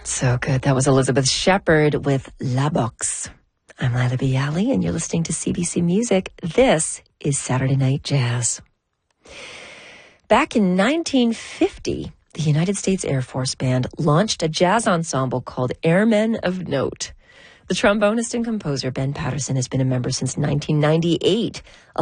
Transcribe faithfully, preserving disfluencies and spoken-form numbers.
So good. That was Elizabeth Shepherd with La Box. I'm Lila Bialy, and you're listening to C B C Music. This is Saturday Night Jazz. Back in nineteen fifty, the United States Air Force Band launched a jazz ensemble called Airmen of Note. The trombonist and composer Ben Patterson has been a member since nineteen ninety-eight.